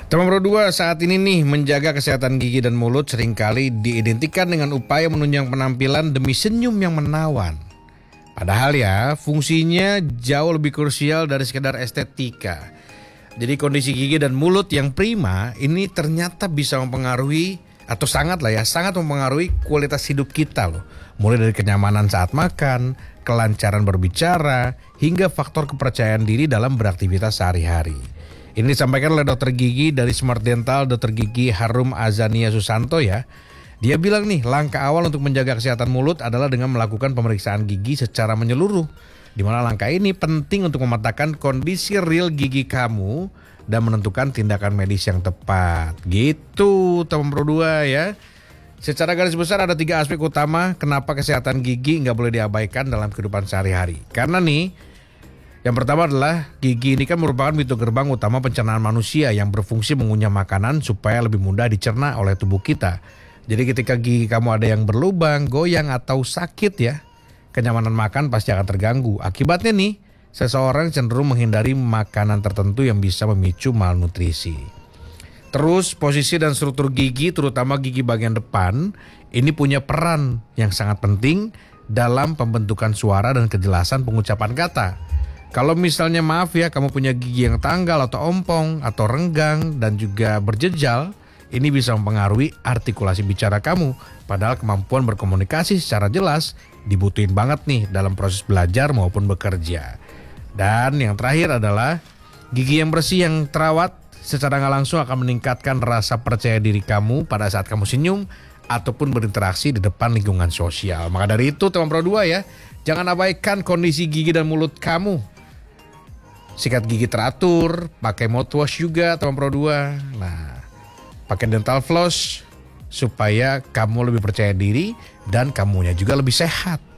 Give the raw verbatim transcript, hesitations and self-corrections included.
Teman Pro dua, saat ini nih menjaga kesehatan gigi dan mulut seringkali diidentikan dengan upaya menunjang penampilan demi senyum yang menawan. Padahal ya, fungsinya jauh lebih krusial dari sekedar estetika. Jadi kondisi gigi dan mulut yang prima ini ternyata bisa mempengaruhi atau sangat lah ya, sangat mempengaruhi kualitas hidup kita loh. Mulai dari kenyamanan saat makan, kelancaran berbicara, hingga faktor kepercayaan diri dalam beraktivitas sehari-hari. Ini disampaikan oleh dokter gigi dari Smart Dental, dokter gigi Harum Azania Susanto ya. Dia bilang nih, langkah awal untuk menjaga kesehatan mulut adalah dengan melakukan pemeriksaan gigi secara menyeluruh. Di mana langkah ini penting untuk memetakan kondisi real gigi kamu dan menentukan tindakan medis yang tepat. Gitu teman Pro dua ya. Secara garis besar ada tiga aspek utama kenapa kesehatan gigi nggak boleh diabaikan dalam kehidupan sehari-hari. Karena nih, yang pertama adalah gigi ini kan merupakan pintu gerbang utama pencernaan manusia yang berfungsi mengunyah makanan supaya lebih mudah dicerna oleh tubuh kita. Jadi ketika gigi kamu ada yang berlubang, goyang atau sakit ya, kenyamanan makan pasti akan terganggu. Akibatnya nih, seseorang cenderung menghindari makanan tertentu yang bisa memicu malnutrisi. Terus posisi dan struktur gigi, terutama gigi bagian depan, ini punya peran yang sangat penting dalam pembentukan suara dan kejelasan pengucapan kata. Kalau misalnya maaf ya, kamu punya gigi yang tanggal atau ompong atau renggang dan juga berjejal, ini bisa mempengaruhi artikulasi bicara kamu. Padahal kemampuan berkomunikasi secara jelas dibutuhin banget nih dalam proses belajar maupun bekerja. Dan yang terakhir adalah gigi yang bersih yang terawat secara nggak langsung akan meningkatkan rasa percaya diri kamu pada saat kamu senyum ataupun berinteraksi di depan lingkungan sosial. Maka dari itu teman Pro dua ya, jangan abaikan kondisi gigi dan mulut kamu. Sikat gigi teratur, pakai mouthwash juga teman Pro dua. Nah, pakai dental floss supaya kamu lebih percaya diri dan kamunya juga lebih sehat.